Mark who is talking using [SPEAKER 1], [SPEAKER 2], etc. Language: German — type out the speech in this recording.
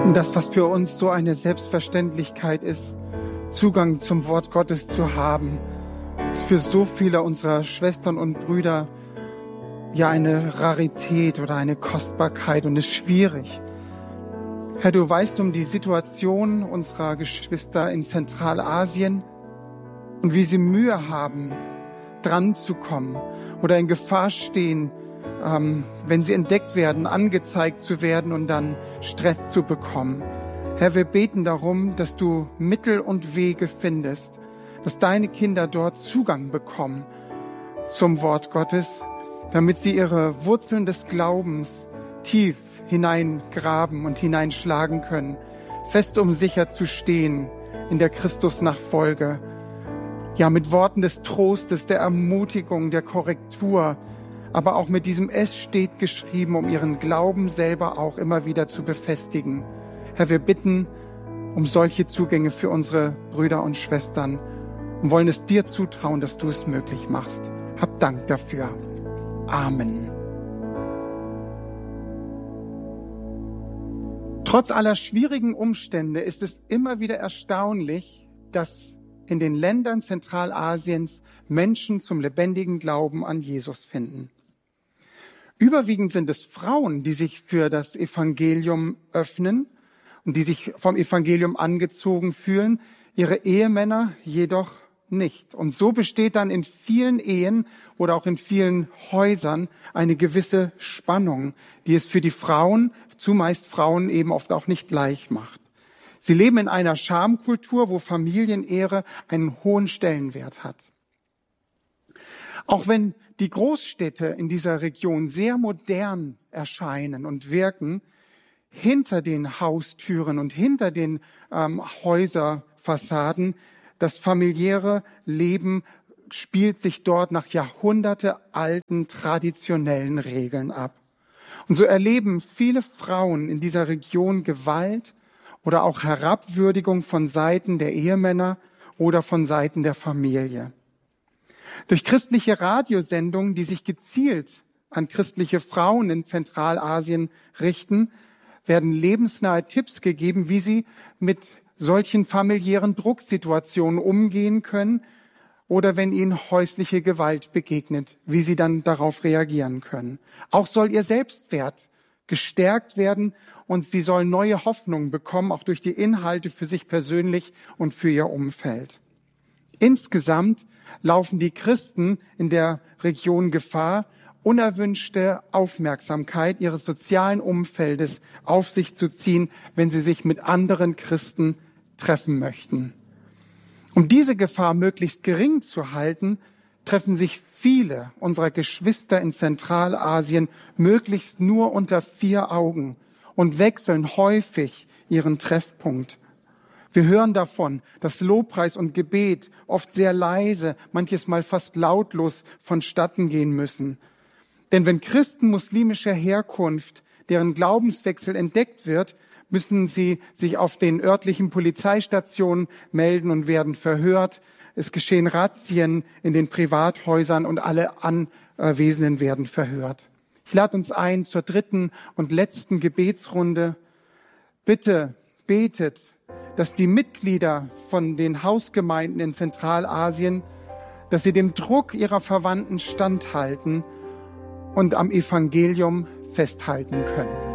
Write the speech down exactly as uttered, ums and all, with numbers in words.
[SPEAKER 1] Und das, was für uns so eine Selbstverständlichkeit ist, Zugang zum Wort Gottes zu haben, ist für so viele unserer Schwestern und Brüder ja eine Rarität oder eine Kostbarkeit und ist schwierig. Herr, du weißt um die Situation unserer Geschwister in Zentralasien und wie sie Mühe haben, dran zu kommen oder in Gefahr stehen, ähm, wenn sie entdeckt werden, angezeigt zu werden und dann Stress zu bekommen. Herr, wir beten darum, dass du Mittel und Wege findest, dass deine Kinder dort Zugang bekommen zum Wort Gottes, damit sie ihre Wurzeln des Glaubens tief hineingraben und hineinschlagen können, fest um sicher zu stehen in der Christusnachfolge. Ja, mit Worten des Trostes, der Ermutigung, der Korrektur, aber auch mit diesem Es steht geschrieben, um ihren Glauben selber auch immer wieder zu befestigen. Herr, wir bitten um solche Zugänge für unsere Brüder und Schwestern und wollen es dir zutrauen, dass du es möglich machst. Hab Dank dafür. Amen. Trotz aller schwierigen Umstände ist es immer wieder erstaunlich, dass in den Ländern Zentralasiens Menschen zum lebendigen Glauben an Jesus finden. Überwiegend sind es Frauen, die sich für das Evangelium öffnen und die sich vom Evangelium angezogen fühlen, ihre Ehemänner jedoch nicht. Und so besteht dann in vielen Ehen oder auch in vielen Häusern eine gewisse Spannung, die es für die Frauen, zumeist Frauen, eben oft auch nicht leicht macht. Sie leben in einer Schamkultur, wo Familienehre einen hohen Stellenwert hat. Auch wenn die Großstädte in dieser Region sehr modern erscheinen und wirken, hinter den Haustüren und hinter den ähm, Häuserfassaden, das familiäre Leben spielt sich dort nach jahrhundertealten traditionellen Regeln ab. Und so erleben viele Frauen in dieser Region Gewalt oder auch Herabwürdigung von Seiten der Ehemänner oder von Seiten der Familie. Durch christliche Radiosendungen, die sich gezielt an christliche Frauen in Zentralasien richten, werden lebensnahe Tipps gegeben, wie sie mit solchen familiären Drucksituationen umgehen können oder wenn ihnen häusliche Gewalt begegnet, wie sie dann darauf reagieren können. Auch soll ihr Selbstwert gestärkt werden und sie sollen neue Hoffnungen bekommen, auch durch die Inhalte für sich persönlich und für ihr Umfeld. Insgesamt laufen die Christen in der Region Gefahr, unerwünschte Aufmerksamkeit ihres sozialen Umfeldes auf sich zu ziehen, wenn sie sich mit anderen Christen treffen möchten. Um diese Gefahr möglichst gering zu halten, treffen sich viele unserer Geschwister in Zentralasien möglichst nur unter vier Augen und wechseln häufig ihren Treffpunkt. Wir hören davon, dass Lobpreis und Gebet oft sehr leise, manches Mal fast lautlos vonstatten gehen müssen. Denn wenn Christen muslimischer Herkunft, deren Glaubenswechsel entdeckt wird, müssen sie sich auf den örtlichen Polizeistationen melden und werden verhört. Es geschehen Razzien in den Privathäusern und alle Anwesenden werden verhört. Ich lade uns ein zur dritten und letzten Gebetsrunde. Bitte betet, dass die Mitglieder von den Hausgemeinden in Zentralasien, dass sie dem Druck ihrer Verwandten standhalten und am Evangelium festhalten können.